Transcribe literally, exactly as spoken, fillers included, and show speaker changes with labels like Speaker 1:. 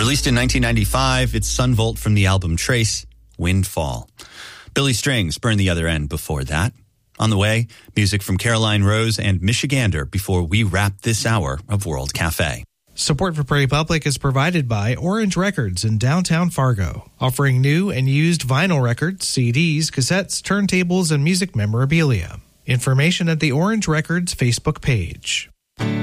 Speaker 1: Released in nineteen ninety-five, it's Sunvolt from the album Trace, Windfall. Billy Strings, Burn the Other End before that. On the way, music from Caroline Rose and Michigander before we wrap this hour of World Cafe.
Speaker 2: Support for Prairie Public is provided by Orange Records in downtown Fargo, offering new and used vinyl records, C Ds, cassettes, turntables, and music memorabilia. Information at the Orange Records Facebook page.